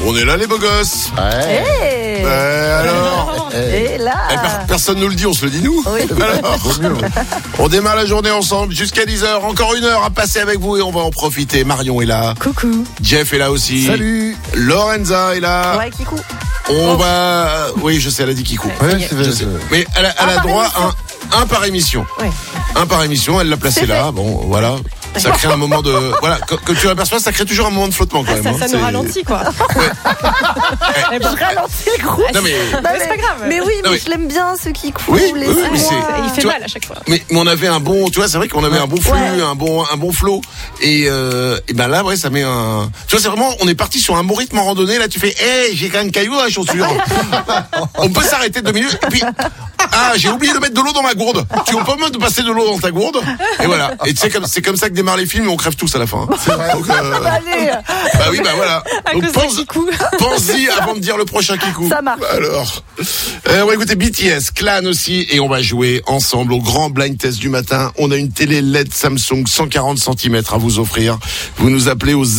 On est là les beaux gosses. Hey. Alors Et là. Personne nous le dit, on se le dit nous. Oui. Alors, on démarre la journée ensemble jusqu'à 10h. Encore 1 heure à passer avec vous et on va en profiter. Marion est là. Coucou. Jeff est là aussi. Salut. Lorenza est là. Ouais, Kikou. On va... Oui, je sais, elle a dit Kikou. Ouais, Je sais. Mais elle a droit à un par émission. Ouais. Un par émission, elle l'a placé là. Bon, voilà. Ça crée un moment de... Voilà, que tu l'aperçois, ça crée toujours un moment de flottement quand même. Ça nous ralentit, quoi. Je ralentis le groupe. Non mais... C'est pas grave. Mais oui, Non, mais mais- je l'aime bien, ceux qui courent. Oui, les oui, mais soins. Il fait Tu vois- mal à chaque fois. Mais on avait un bon, tu vois, c'est vrai qu'on avait un bon flux, Ouais. un bon flow. Et ben là, ouais, ça met un. Tu vois, c'est vraiment, on est parti sur un bon rythme en randonnée. Là, tu fais, j'ai quand même caillou dans la chaussure. On peut s'arrêter 2 minutes. Et puis, j'ai oublié de mettre de l'eau dans ma gourde. Tu peux même de passer de l'eau dans ta gourde. Et voilà. Et tu sais, c'est comme ça que démarrent les films. Et on crève tous à la fin. C'est vrai. Donc, Allez, bah oui, bah voilà. À Donc cause de Kikou. pense-y avant de dire le prochain Kikou. Ça marche. Alors, on va écouter BTS, Clan aussi, et on va jouer ensemble au grand blind test du matin. On a une télé LED Samsung 140 cm à vous offrir. Vous nous appelez au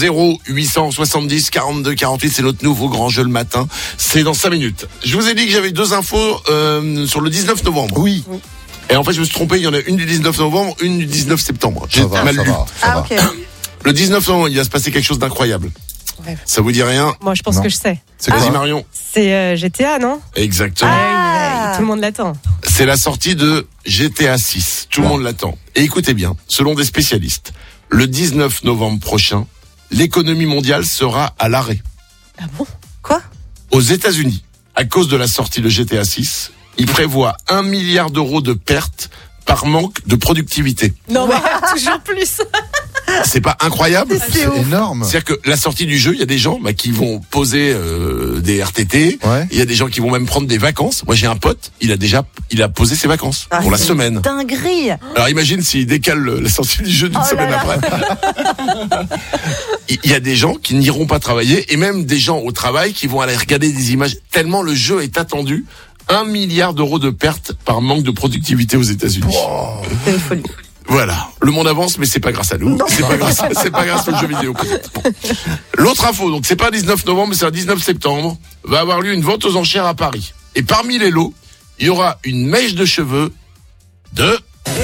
0870 42 48. C'est notre nouveau grand jeu le matin. C'est dans 5 minutes. Je vous ai dit que j'avais 2 infos sur le 19 novembre. Oui. Et en fait, je me suis trompé. Il y en a une du 19 novembre, une du 19 septembre. J'ai Ça va, mal ça lu. va, ça Ah, va. ok. Le 19 novembre, il va se passer quelque chose d'incroyable. Ouais. Ça vous dit rien? Moi, je pense Non. que je sais. C'est Vas-y quoi Marion. C'est GTA, non? Exactement. Tout le monde l'attend. C'est la sortie de GTA 6. Tout le monde l'attend. Et écoutez bien, selon des spécialistes, le 19 novembre prochain, l'économie mondiale sera à l'arrêt. Ah bon? Quoi? Aux États-Unis, à cause de la sortie de GTA 6, ils prévoient 1 milliard d'euros de pertes par manque de productivité. Non, mais toujours plus. C'est pas incroyable? C'est énorme. C'est-à-dire que la sortie du jeu, il y a des gens qui vont poser des RTT. Ouais. Il y a des gens qui vont même prendre des vacances. Moi, j'ai un pote, il a posé ses vacances pour la c'est semaine. Dinguerie. Alors imagine s'il décale la sortie du jeu d'une Oh là semaine là. après. Il y a des gens qui n'iront pas travailler et même des gens au travail qui vont aller regarder des images tellement le jeu est attendu. 1 milliard d'euros de pertes par manque de productivité aux États-Unis. C'est une folie. Voilà, le monde avance, mais c'est pas grâce à nous. C'est pas grâce au jeu vidéo. Peut-être. Bon. L'autre info, donc c'est pas le 19 novembre, mais c'est le 19 septembre, va avoir lieu une vente aux enchères à Paris. Et parmi les lots, il y aura une mèche de cheveux de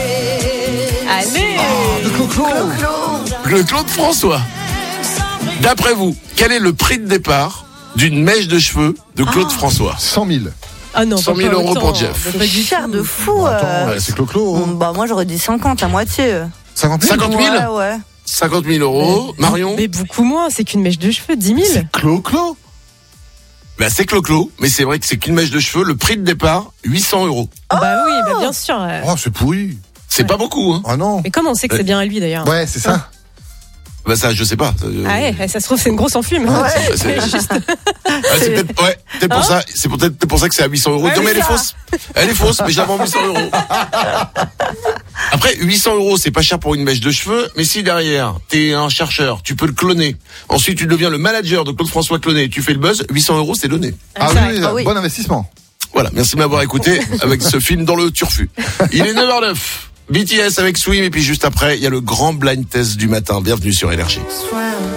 Allez! De Clo-Clo. le Claude François. D'après vous, quel est le prix de départ d'une mèche de cheveux de Claude François? 100 000. Ah non, 100 000 pas euros autant. pour Jeff. Pas du Cher tout. de fou. Attends, c'est Clo-Clo. Bah, moi, j'aurais dit 50 à moitié. 50 000. 50 000? Ouais, ouais. 50 000 euros. Marion? Mais beaucoup moins, c'est qu'une mèche de cheveux, 10 000. C'est Clo-Clo. Bah, c'est Clo-Clo, mais c'est vrai que c'est qu'une mèche de cheveux. Le prix de départ, 800 euros. Bah oui, bah bien sûr. Oh, c'est pourri. C'est pas beaucoup, hein. Ah non. Mais comment on sait que c'est bien à lui d'ailleurs? Ouais, c'est ça. Bah, ça, je sais pas. Ah ouais, ça se trouve c'est une grosse enfume. C'est Juste. c'est peut-être pour ça. C'est peut-être pour ça que c'est à 800 euros. Ouais, Non, mais elle est ça. fausse. Elle est fausse, mais je la vends 800 euros. Après, 800 euros, c'est pas cher pour une mèche de cheveux, mais si derrière, t'es un chercheur, tu peux le cloner. Ensuite, tu deviens le manager de Claude François cloné, tu fais le buzz, 800 euros, c'est donné. Ah c'est oui, Ah oui. bon investissement. Voilà. Merci de m'avoir écouté avec ce film dans le turfu. Il est 9h09. BTS avec Swim, et puis juste après, il y a le grand blind test du matin. Bienvenue sur Énergie.